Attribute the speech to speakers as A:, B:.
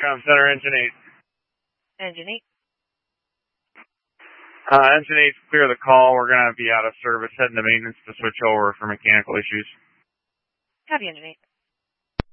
A: Com Center, Engine 8.
B: Engine
A: 8. Engine 8, clear the call. We're going to be out of service, heading to maintenance to switch over for mechanical issues.
B: Copy, Engine 8.